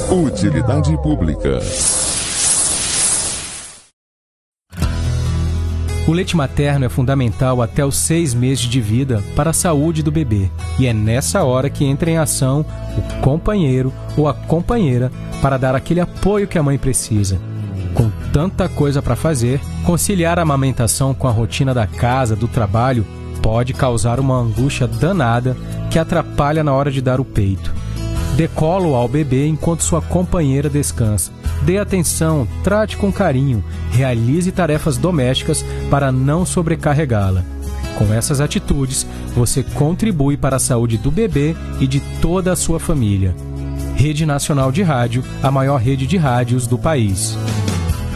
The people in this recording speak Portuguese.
Utilidade pública. O leite materno é fundamental até os 6 meses de vida para a saúde do bebê. E é nessa hora que entra em ação o companheiro ou a companheira para dar aquele apoio que a mãe precisa. Com tanta coisa para fazer, conciliar a amamentação com a rotina da casa, do trabalho, pode causar uma angústia danada que atrapalha na hora de dar o peito. Dê colo ao bebê enquanto sua companheira descansa. Dê atenção, trate com carinho, realize tarefas domésticas para não sobrecarregá-la. Com essas atitudes, você contribui para a saúde do bebê e de toda a sua família. Rede Nacional de Rádio, a maior rede de rádios do país.